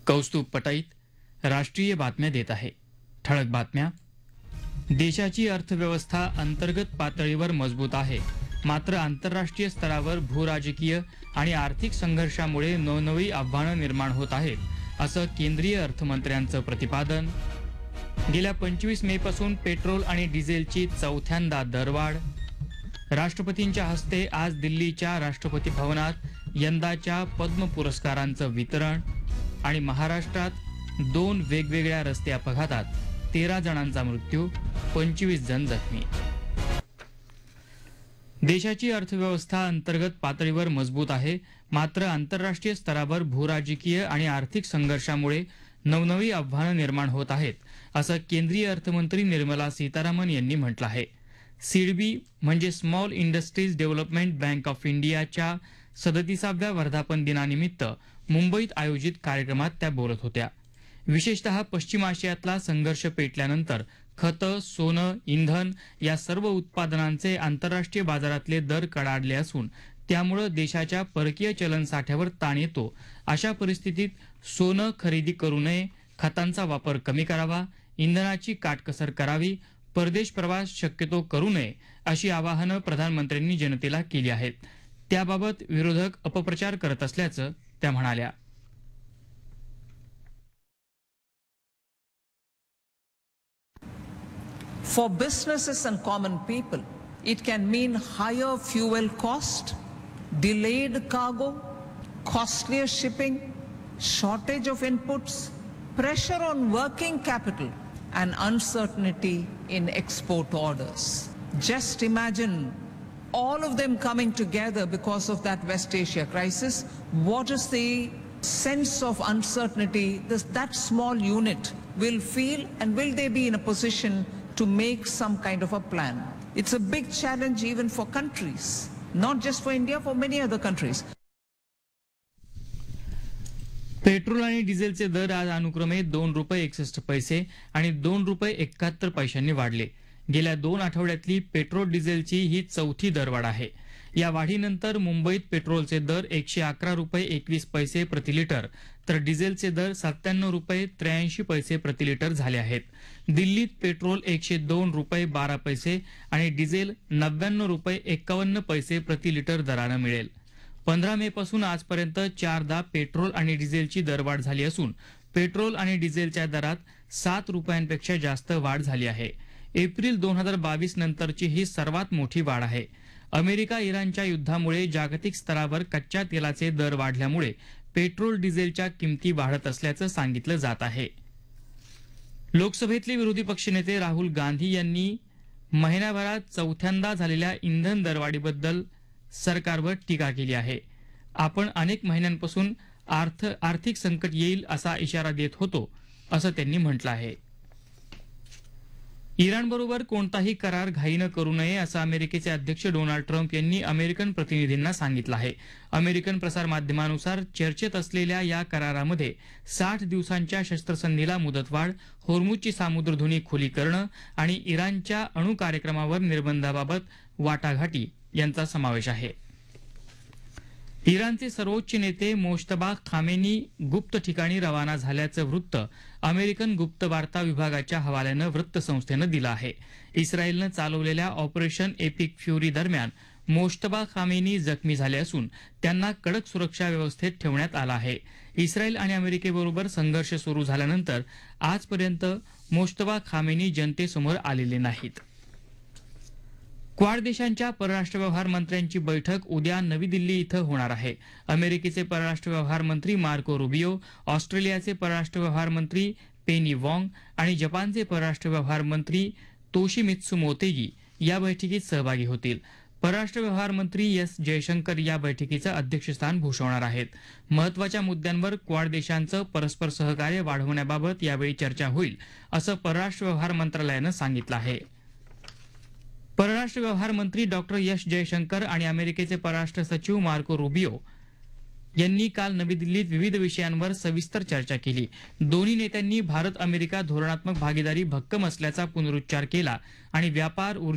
कौस्तुभ पटाईत राष्ट्रीय बातम्या देत आहे. ठळक बातम्या. देशाची अर्थव्यवस्था अंतर्गत पातळीवर मजबूत आहे, मात्र आंतरराष्ट्रीय स्तरावर भूराजकीय आणि आर्थिक संघर्षामुळे नवनवी आव्हानं निर्माण होत आहेत, असं केंद्रीय अर्थमंत्र्यांचं प्रतिपादन. गेल्या 25 मे पासून पेट्रोल आणि डिझेलची चौथ्यांदा दरवाढ. राष्ट्रपतींच्या हस्ते आज दिल्लीच्या राष्ट्रपती भवनात यंदाच्या पद्म पुरस्कारांचं वितरण. आणि महाराष्ट्रात 2 वेगवेगळ्या रस्ते अपघातात 13 जणांचा मृत्यू, 25 जण जखमी. देशाची अर्थव्यवस्था अंतर्गत पातळीवर मजबूत आहे, मात्र आंतरराष्ट्रीय स्तरावर भूराजकीय आणि आर्थिक संघर्षामुळे नवनवी आव्हानं निर्माण होत आहेत, असं केंद्रीय अर्थमंत्री निर्मला सीतारामन यांनी म्हटलं आहे. सिडबी म्हणजे small industries development bank of इंडियाच्या 37व्या वर्धापन दिनानिमित्त मुंबईत आयोजित कार्यक्रमात त्या बोलत होत्या. विशेषतः पश्चिम आशियातला संघर्ष पेटल्यानंतर खतं, सोनं, इंधन या सर्व उत्पादनांचे आंतरराष्ट्रीय बाजारातले दर कडाडले असून त्यामुळे देशाच्या परकीय चलन साठ्यावर ताण येतो. अशा परिस्थितीत सोनं खरेदी करू नये, खतांचा वापर कमी करावा, इंधनाची काटकसर करावी, परदेश प्रवास शक्यतो करू नये, अशी आवाहनं प्रधानमंत्र्यांनी जनतेला केली आहेत. त्याबाबत विरोधक अपप्रचार करत असल्याचं त्या म्हणाल्या. For businesses and common people, it can mean higher fuel cost, delayed cargo, costlier shipping, shortage of inputs, pressure on working capital, and uncertainty in export orders. Just imagine all of them coming together because of that West Asia crisis. What is the sense of uncertainty that small unit will feel, and will they be in a position to make some kind of a plan? It's a big challenge even for countries, not just for India, for many other countries. Petrol आणि डिझेलचे दर आज अनुक्रमे ₹2.61 आणि ₹2.71 वाढले. गेल्या 2 आठवड्यातली petrol डिझेलची ही चौथी दरवाढ आहे. या वाढीनंतर मुंबईत पेट्रोलचे दर ₹111.21 प्रति लिटर, तर डिझेलचे दर ₹97.83 प्रति लिटर झाले आहेत. दिल्लीत पेट्रोल ₹102.12 आणि डिझेल ₹99.51 प्रति लिटर दरानं मिळेल. 15 मे पासून आजपर्यंत 4दा पेट्रोल आणि डिझेलची दरवाढ झाली असून पेट्रोल आणि डिझेलच्या दरात ₹7 जास्त वाढ झाली आहे. एप्रिल 2022 नंतरची ही सर्वात मोठी वाढ आहे. अमेरिका इराणच्या युद्धामुळे जागतिक स्तरावर कच्च्या तेलाचे दर वाढल्यामुळे पेट्रोल डिझेलच्या किमती वाढत असल्याचं सांगितलं जात आहे. लोकसभेतले विरोधी पक्षनेते राहुल गांधी यांनी महिन्याभरात चौथ्यांदा झालेल्या इंधन दरवाढीबद्दल सरकारवर टीका केली आहे. आपण अनेक महिन्यांपासून आर्थिक संकट येईल असा इशारा देत होतो, असं त्यांनी म्हटलं आहे. इराणबरोबर कोणताही करार घाईनं करू नये असं अमेरिकेचे अध्यक्ष डोनाल्ड ट्रम्प यांनी अमेरिकन प्रतिनिधींना सांगितलं आहे. अमेरिकन प्रसारमाध्यमानुसार चर्चेत असलेल्या या करारामध्ये 60 दिवसांच्या शस्त्रसंधीला मुदतवाढ, होर्मुझची सामुद्रधुनी खुली करणं आणि इराणच्या अणु कार्यक्रमावर निर्बंधाबाबत वाटाघाटी यांचा समावेश आहे. इराणचे सर्वोच्च नेते मोज्तबा खामेनी गुप्त ठिकाणी रवाना झाल्याचं वृत्त अमेरिकन गुप्त वार्ता विभागाच्या हवाल्यानं वृत्तसंस्थेनं दिलं आहे. इस्रायलनं चालवलेल्या ऑपरेशन एपिक फ्युरी दरम्यान मोज्तबा खामेनी जखमी झाले असून त्यांना कडक सुरक्षा व्यवस्थेत ठेवण्यात आलं आहे. इस्रायल आणि अमेरिकेबरोबर संघर्ष सुरू झाल्यानंतर आजपर्यंत मोज्तबा खामेनी जनतेसमोर आलेले नाहीत. क्वाड देशांच्या परराष्ट्र व्यवहार मंत्र्यांची बैठक उद्या नवी दिल्ली इथं होणार आहे. अमेरिकेचे परराष्ट्र व्यवहार मंत्री मार्को रुबियो, ऑस्ट्रेलियाचे परराष्ट्र व्यवहार मंत्री पेनी वॉंग आणि जपानचे परराष्ट्र व्यवहार मंत्री तोशिमित्सु मोतेगी या बैठकीत सहभागी होतील. परराष्ट्र व्यवहार मंत्री एस जयशंकर या बैठकीचं अध्यक्षस्थान भूषवणार आहेत. महत्वाच्या मुद्द्यांवर क्वाड देशांचं परस्पर सहकार्य वाढवण्याबाबत यावेळी चर्चा होईल, असं परराष्ट्र व्यवहार मंत्रालयानं सांगितलं आहे. परराष्ट्र व्यवहार मंत्री डॉक्टर एस जयशंकर आणि अमेरिकेचे परराष्ट्र सचिव मार्को रुबियो यांनी काल नवी दिल्लीत विविध विषयांवर सविस्तर चर्चा केली. दोन्ही नेत्यांनी भारत अमेरिका धोरणात्मक भागीदारी भक्कम असल्याचा पुनरुच्चार केला आणि व्यापार,